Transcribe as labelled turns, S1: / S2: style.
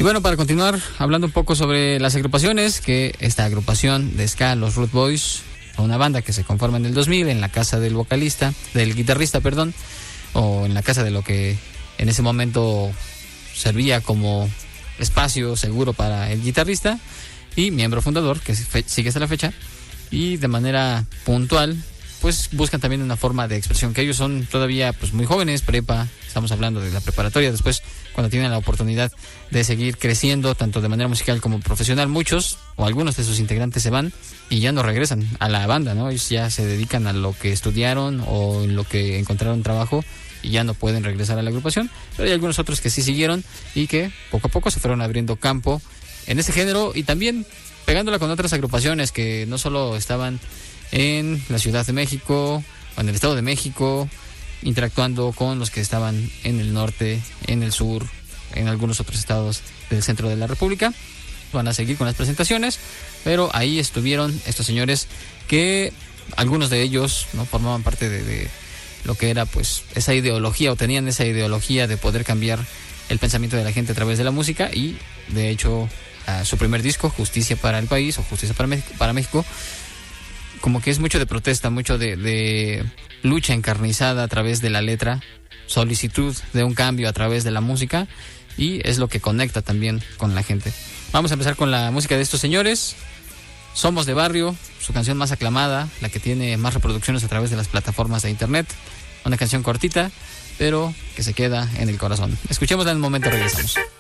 S1: bueno, para continuar hablando un poco sobre las agrupaciones, que esta agrupación de ska, los Root Boys, una banda que se conforma en el 2000 en la casa del guitarrista, o en la casa de lo que en ese momento servía como espacio seguro para el guitarrista y miembro fundador, que sigue hasta la fecha, y de manera puntual pues buscan también una forma de expresión, que ellos son todavía pues muy jóvenes, prepa, estamos hablando de la preparatoria, después cuando tienen la oportunidad de seguir creciendo tanto de manera musical como profesional, muchos o algunos de sus integrantes se van y ya no regresan a la banda, ¿no? Ellos ya se dedican a lo que estudiaron o en lo que encontraron trabajo y ya no pueden regresar a la agrupación, pero hay algunos otros que sí siguieron y que poco a poco se fueron abriendo campo en ese género y también pegándola con otras agrupaciones que no solo estaban en la Ciudad de México o en el Estado de México, interactuando con los que estaban en el norte, en el sur, en algunos otros estados del centro de la República. Van a seguir con las presentaciones, pero ahí estuvieron estos señores que algunos de ellos no formaban parte de lo que era pues esa ideología o tenían esa ideología de poder cambiar el pensamiento de la gente a través de la música y de hecho su primer disco, Justicia para el País o Justicia para México, como que es mucho de protesta, mucho de lucha encarnizada a través de la letra, solicitud de un cambio a través de la música y es lo que conecta también con la gente. Vamos a empezar con la música de estos señores. Somos de Barrio, su canción más aclamada, la que tiene más reproducciones a través de las plataformas de internet. Una canción cortita, pero que se queda en el corazón. Escuchémosla en un momento, regresamos.